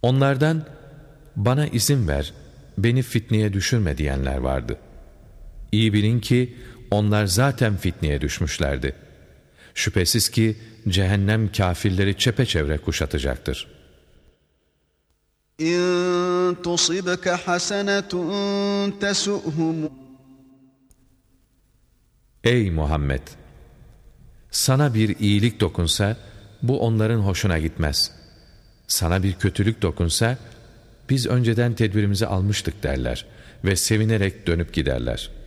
Onlardan bana izin ver, beni fitneye düşürme diyenler vardı. İyi bilin ki onlar zaten fitneye düşmüşlerdi. Şüphesiz ki cehennem kafirleri çepeçevre kuşatacaktır. İn tusibka hasenetun tesu'hum. Ey Muhammed! Sana bir iyilik dokunsa, bu onların hoşuna gitmez. Sana bir kötülük dokunsa, biz önceden tedbirimizi almıştık derler ve sevinerek dönüp giderler.